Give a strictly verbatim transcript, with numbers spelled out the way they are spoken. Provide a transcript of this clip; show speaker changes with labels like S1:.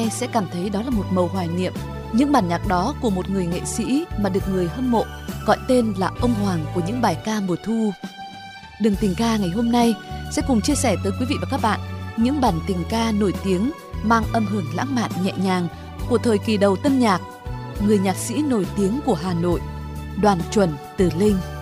S1: nghe sẽ cảm thấy đó là một mẩu hoài niệm. Những bản nhạc đó của một người nghệ sĩ mà được người hâm mộ gọi tên là ông hoàng của những bài ca mùa thu. Đường tình ca ngày hôm nay sẽ cùng chia sẻ tới quý vị và các bạn những bản tình ca nổi tiếng mang âm hưởng lãng mạn nhẹ nhàng của thời kỳ đầu tân nhạc, người nhạc sĩ nổi tiếng của Hà Nội, Đoàn Chuẩn Từ Linh.